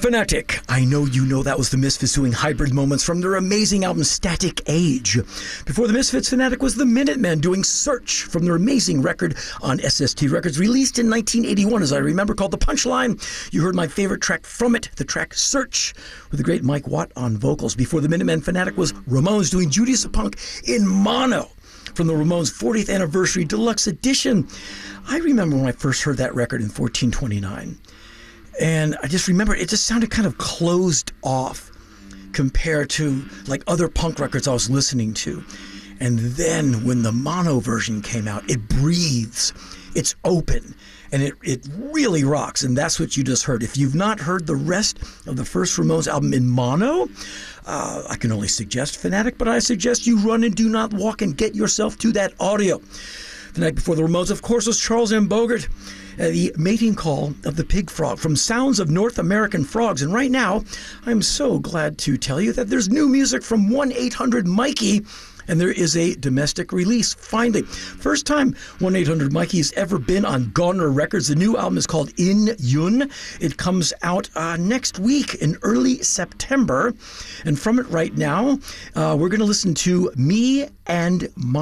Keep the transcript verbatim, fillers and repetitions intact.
Fanatic, I know you know that was the Misfits doing Hybrid Moments from their amazing album Static Age. Before the Misfits, Fanatic was the Minutemen doing Search from their amazing record on S S T Records, released in nineteen eighty-one, as I remember, called The Punchline. You heard my favorite track from it, the track Search, with the great Mike Watt on vocals. Before the Minutemen, Fanatic was Ramones doing Judas of Punk in mono from the Ramones fortieth Anniversary Deluxe Edition. I remember when I first heard that record in fourteen twenty-nine. And I just remember it just sounded kind of closed off compared to like other punk records I was listening to. And then when the mono version came out, it breathes, it's open, and it, it really rocks. And that's what you just heard. If you've not heard the rest of the first Ramones album in mono, uh, I can only suggest Fanatic, but I suggest you run and do not walk and get yourself to that audio. The night before the Ramones, of course, was Charles M. Bogart, uh, the mating call of the pig frog from Sounds of North American Frogs. And right now, I'm so glad to tell you that there's new music from one eight hundred Mikey, and there is a domestic release, finally. First time one eight hundred Mikey's ever been on Goner Records. The new album is called In Yun. It comes out uh, next week in early September. And from it right now, uh, we're going to listen to Me and My